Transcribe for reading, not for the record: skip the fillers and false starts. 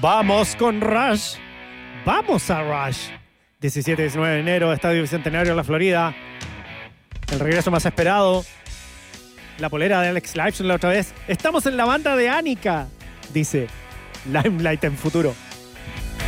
Vamos con Rush. Vamos a Rush. 17-19 de enero, Estadio Bicentenario en la Florida. El regreso más esperado. La polera de Alex Lifeson la otra vez. Estamos en la banda de Annika, dice Limelight en futuro.